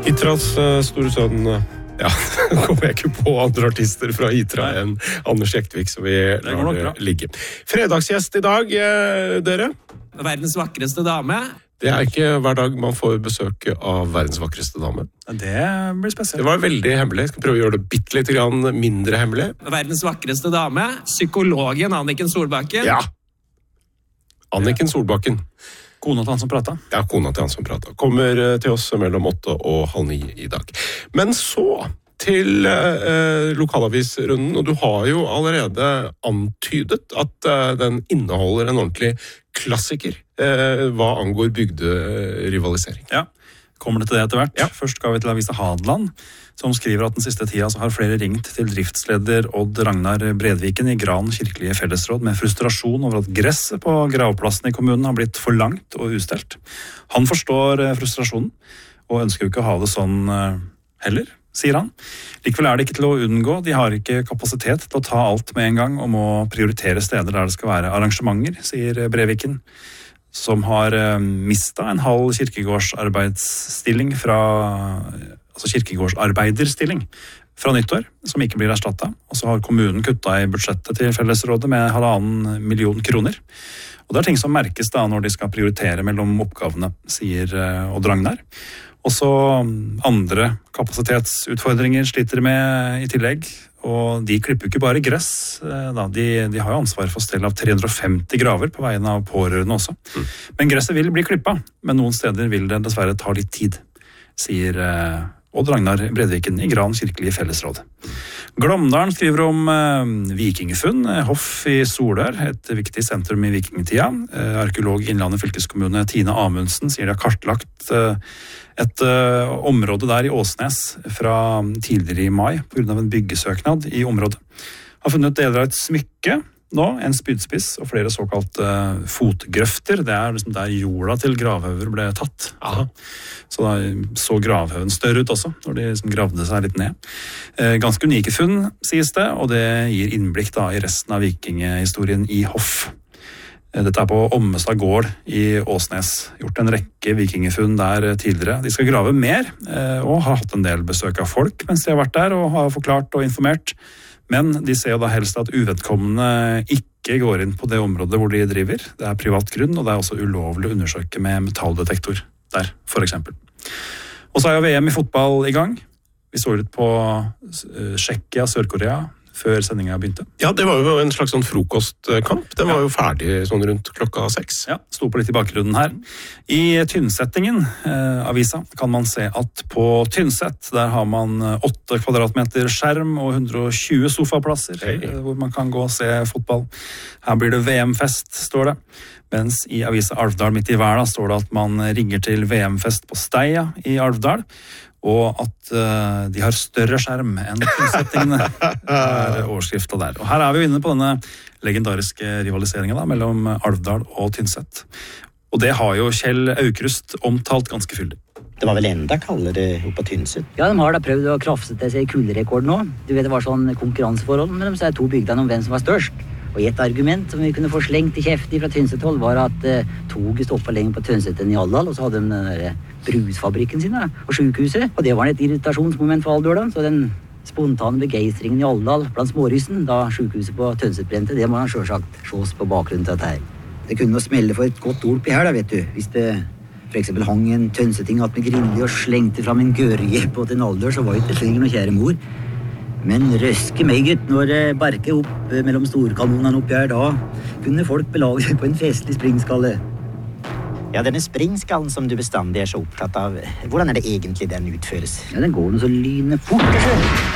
Hitras store sønn, ja, kommer jeg ikke på andre artister fra Hitra enn Anders Jektvik, så vi lar det ligge. Fredagsgjest i dag, dere? Verdens vakreste dame. Det ikke hver dag man får besøk av verdens vakreste dame. Det blir spesielt. Det var veldig hemmelig. Jeg skal prøve å gjøre det bitte litt mindre hemmelig. Verdens vakreste dame, psykologen Anniken Solbakken. Ja, Anniken Solbakken. Kona til han som pratet. Ja, kona til han som pratet. Kommer til oss mellom 8 og halv 9 i dag. Men så til lokalavisrunden, og du har jo allerede antydet at den inneholder en ordentlig klassiker hva angår bygderivalisering. Ja, kommer det til det etter hvert. Ja. Først skal vi til avisa Hadeland, som skriver at den siste tida så har flere ringt til driftsleder Odd Ragnar Bredviken i Gran kirkelige fellesråd med frustrasjon over at gresset på gravplassen i kommunen har blitt for langt og ustelt. Han forstår frustrasjonen og ønsker jo ikke å ha det sånn heller, sier han. Likevel det ikke til å unngå. De har ikke kapasitet til å ta alt med en gang og må prioritere steder der det skal være arrangementer, sier Bredviken, som har mistet en halv kirkegårdsarbeidsstilling kirkegårdsarbeiderstilling fra nyttår, som ikke blir erstattet. Og så har kommunen kuttet i budsjettet til fellesrådet med 1,5 million kroner. Og det ting som merkes da når de skal prioritere mellom oppgavene, sier Odd Ragnar. Og så andre kapasitetsutfordringer sliter med i tillegg, og de klipper jo ikke bare gress. De har jo ansvar for stell av 350 graver på veien av pårørende også. Men gresset vil bli klippet, men noen steder vil det dessverre ta litt tid, sier Odd Ragnar Bredviken i Gran kirkelige fellesråd. Glåmdalen skriver om vikingfunn, hoff i Solør, et viktig sentrum i vikingtida. Arkeolog i Innlandet fylkeskommune Tina Amundsen sier de har kartlagt et område der i Åsnes fra tidligere i mai på grunn av en byggesøknad i området. Har funnet deler av et smykke nå, en spydspiss og flere såkalte fotgrøfter. Det liksom der jorda til gravhauger ble tatt. Aha. Så da så gravhaugen større ut også, når de liksom gravde seg litt ned. Ganske unike funn, sies det, og det gir innblikk da i resten av vikinghistorien i hoff. Dette på Ommestad gård i Åsnes. Gjort en rekke vikingfunn der tidligere. De skal grave mer, og har hatt en del besøk av folk mens de har vært der, og har forklart og informert. Men de ser jo da helst at uvedkommende ikke går inn på det området hvor de driver. Det privat grunn, og det også ulovlig å undersøke med metalldetektor der, for eksempel. Og så jo VM i fotball i gang. Vi så litt på Tsjekkia, Sør-Korea, før sendingen begynte. Ja, det var jo en slags sånn frokostkamp. Den var jo ferdig sånn rundt 6:00. Ja, sto på litt i bakgrunnen her. I Tynsettingen, avisa, kan man se at på Tynset, der har man 8 kvadratmeter skjerm og 120 sofaplasser, hvor man kan gå og se fotball. Her blir det VM-fest, står det. Mens i avisa Alvdal midt i verden står det at man ringer til VM-fest på Steia i Alvdal, og at de har større skjerm enn Tynsettingene, overskriften der. Og her vi jo inne på denne legendariske rivaliseringen da, mellom Alvdal og Tynset. Og det har jo Kjell Aukrust omtalt ganske fyldig. Det var vel enda kaldere på Tynset? Ja, de har da prøvd å krafse til seg kulderekord nå. Du vet, det var sånn konkurranseforhold mellom de 2 bygdene om hvem som var størst. Og et argument som vi kunne få slengt i kjeften fra Tynsethold var at toget stoppet lenger på Tynset enn i Alvdal, og så hadde de den der brusfabrikken sin og sykehuset. Og det var et irritasjonsmoment for Alvdal, så den spontane begeistringen i Alvdal blant småryssen da sykehuset på Tynset brente, det må han selvsagt sjås på bakgrunnen til dette her. Det kunne jo smelle for et godt ord på her da, vet du. Hvis det for eksempel hang en tønseting at med grillig og slengte fram en gørje på til en alder, så var det ikke lenger noe kjære mor. Men røske meg, gutt, når det barket opp mellom storkanonene oppi her, da kunne folk belage på en festlig springskalle. Ja, denne springskallen som du bestandig så opptatt av, hvordan det egentlig den utføres? Ja, den går nå så lynende fort,